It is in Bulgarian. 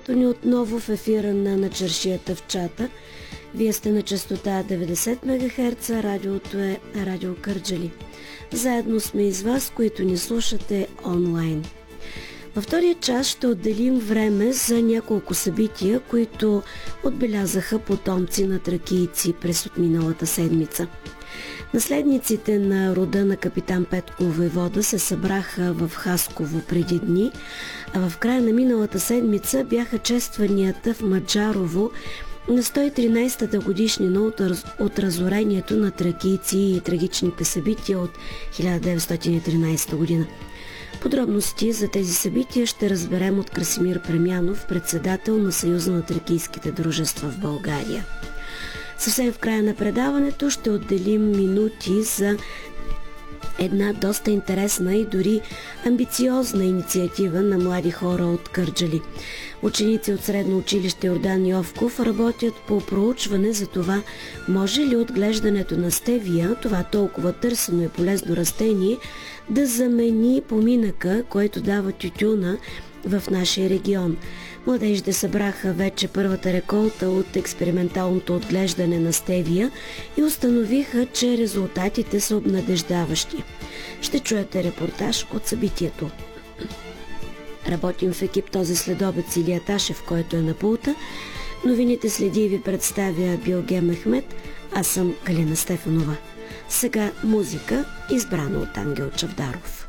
началото ни отново в ефира на Чаршията в чата. Вие сте на честота 90 МГц, радиото е Радио Кърджали. Заедно сме и с вас, които ни слушате онлайн. Във втория час ще отделим време за няколко събития, които отбелязаха потомци на тракийци през отминалата седмица. Наследниците на рода на капитан Петко Войвода се събраха в Хасково преди дни, а в края на миналата седмица бяха честванията в Маджарово на 113-та годишнина от разорението на тракийци и трагичните събития от 1913 година. Подробности за тези събития ще разберем от Красимир Премянов, председател на Съюза на тракийските дружества в България. Съвсем в края на предаването ще отделим минути за една доста интересна и дори амбициозна инициатива на млади хора от Кърджали. Ученици от средно училище Йордан Йовков работят по проучване за това, може ли отглеждането на стевия, това толкова търсено и полезно растение, да замени поминъка, който дава тютюна в нашия регион. Младежите събраха вече първата реколта от експерименталното отглеждане на стевия и установиха, че резултатите са обнадеждаващи. Ще чуете репортаж от събитието. Работим в екип този следобед с Илия Ташев, който е на пулта. Новините следи и ви представя Билге Мехмет, аз съм Калина Стефанова. Сега музика, избрана от Ангел Чавдаров.